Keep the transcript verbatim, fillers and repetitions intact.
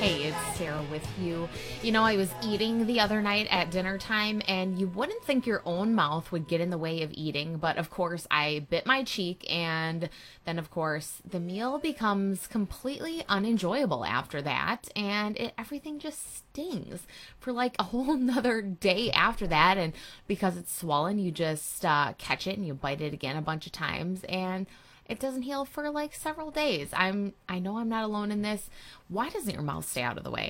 Hey, it's Sarah with you. You know, I was eating the other night at dinner time, and you wouldn't think your own mouth would get in the way of eating, but of course, I bit my cheek, and then, of course, the meal becomes completely unenjoyable after that, and it, everything just stings for like a whole nother day after that. And because it's swollen, you just uh, catch it and you bite it again a bunch of times, and it doesn't heal for like several days. I'm I know I'm not alone in this. Why doesn't your mouth stay out of the way?